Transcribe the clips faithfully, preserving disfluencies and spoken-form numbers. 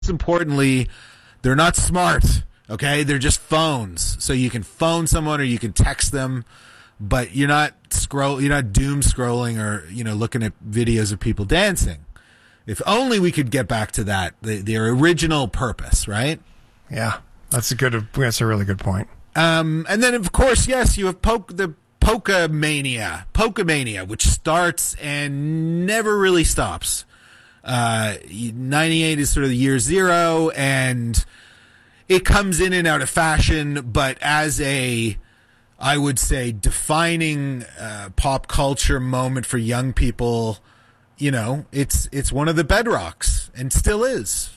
importantly, they're not smart. Okay, they're just phones. So you can phone someone or you can text them, but you're not scroll. You're not doom scrolling or you know looking at videos of people dancing. If only we could get back to that, the, their original purpose, right? Yeah, that's a good. That's a really good point. Um, and then of course, yes, you have poke the Pokémania, Pokémania, which starts and never really stops. Uh, ninety-eight is sort of the year zero, and it comes in and out of fashion, but as a, I would say, defining uh, pop culture moment for young people, you know, it's it's one of the bedrocks, and still is.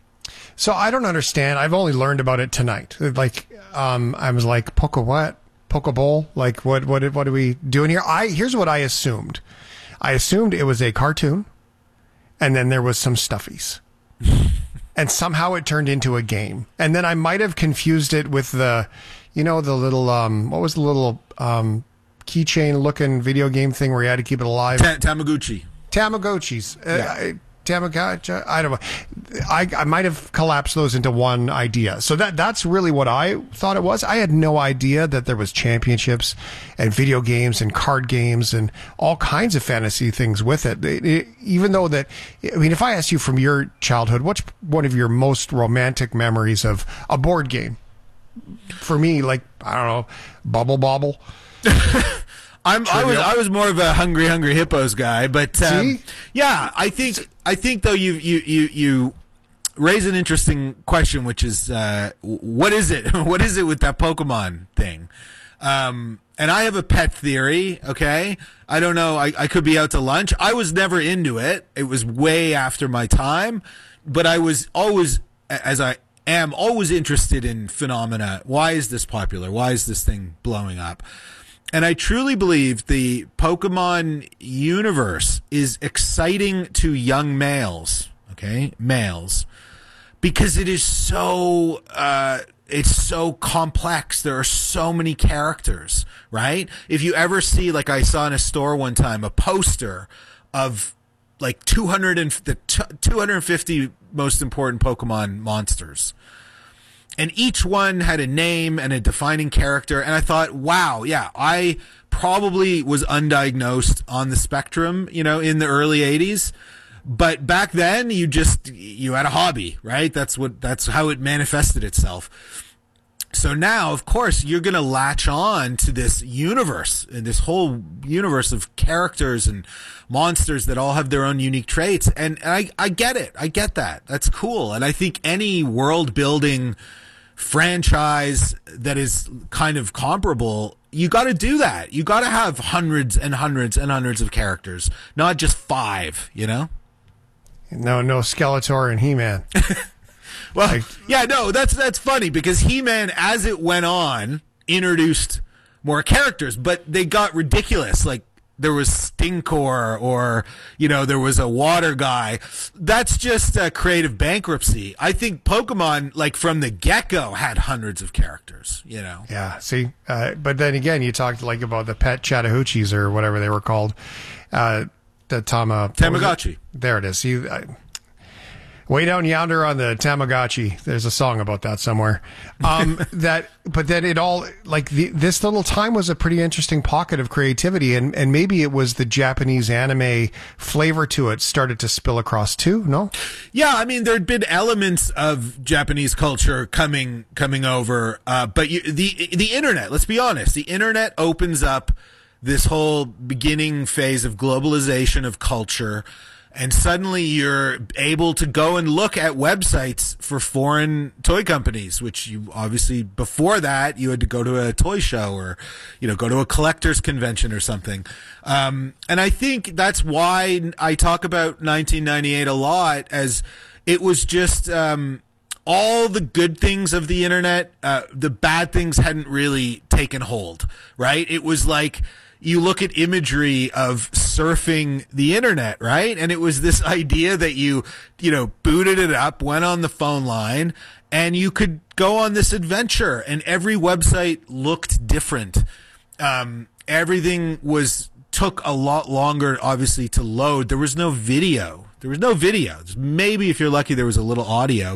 So I don't understand. I've only learned about it tonight. Like, um, I was like, Poke what? Pokeball? Like, what, what, what are we doing here? I, here's what I assumed. I assumed it was a cartoon, and then there was some stuffies. And somehow it turned into a game. And then I might have confused it with the, you know, the little, um, what was the little, um, keychain looking video game thing where you had to keep it alive? Ta- Tamagotchi. Tamagotchis. Yeah. Uh, Tamagotchi. I don't know. I, I might have collapsed those into one idea. So that that's really what I thought it was. I had no idea that there was championships and video games and card games and all kinds of fantasy things with it. It, it. Even though that, I mean, if I asked you from your childhood, what's one of your most romantic memories of a board game? For me, like, I don't know, Bubble Bobble. I'm, I was I was more of a Hungry Hungry Hippos guy, but um, yeah, I think I think though you you you you raise an interesting question, which is uh, what is it? What is it with that Pokemon thing? Um, and I have a pet theory. Okay, I don't know. I, I could be out to lunch. I was never into it. It was way after my time, but I was always, as I am, always interested in phenomena. Why is this popular? Why is this thing blowing up? And I truly believe the Pokemon universe is exciting to young males, okay, males, because it is so, uh, it's so complex. There are so many characters, right? If you ever see, like I saw in a store one time, a poster of like two hundred and the two hundred fifty most important Pokemon monsters. And each one had a name and a defining character. And I thought, wow, yeah, I probably was undiagnosed on the spectrum, you know, in the early eighties. But back then, you just, you had a hobby, right? That's what, that's how it manifested itself. So now, of course, you're going to latch on to this universe, and this whole universe of characters and monsters that all have their own unique traits. And, and I, I get it. I get that. That's cool. And I think any world building franchise that is kind of comparable, you got to do that. You got to have hundreds and hundreds and hundreds of characters, not just five, you know? No, no Skeletor and He-Man. Well, like, yeah, no, that's that's funny because He-Man, as it went on, introduced more characters, but they got ridiculous. Like, there was Stinkor, or, you know, there was a water guy. That's just a creative bankruptcy. I think Pokemon, like, from the get-go, had hundreds of characters, you know? Yeah, see? Uh, but then again, you talked, like, about the pet Chattahoochees or whatever they were called. Uh, the Tama... Tamagotchi. It? There it is. See, I, way down yonder on the Tamagotchi, there's a song about that somewhere. Um, that, but then it all, like, the, this little time was a pretty interesting pocket of creativity, and, and maybe it was the Japanese anime flavor to it started to spill across too, no? Yeah, I mean, there'd been elements of Japanese culture coming coming over, uh, but you, the the internet, let's be honest, the internet opens up this whole beginning phase of globalization of culture. And suddenly you're able to go and look at websites for foreign toy companies, which you obviously, before that, you had to go to a toy show or, you know, go to a collector's convention or something. Um, and I think that's why I talk about nineteen ninety-eight a lot, as it was just, um, all the good things of the internet, uh, the bad things hadn't really taken hold, right? It was like, you look at imagery of surfing the internet, right? And it was this idea that you, you know, booted it up, went on the phone line, and you could go on this adventure. And every website looked different. Um, everything was, took a lot longer, obviously, to load. There was no video. There was no video. Maybe if you're lucky, there was a little audio.